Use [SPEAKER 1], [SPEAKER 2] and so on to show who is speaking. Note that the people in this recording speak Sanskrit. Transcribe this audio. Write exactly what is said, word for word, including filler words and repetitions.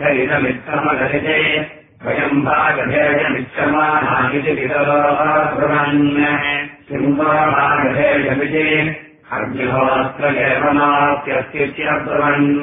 [SPEAKER 1] इदमित्तमगलिते वयम् भागधेयमिच्छमानामिति वितरो ब्रुवन् किम् वा भागधेयमिति अर्जुनोऽत्र एवमाप्यस्तीत्यब्रुवन्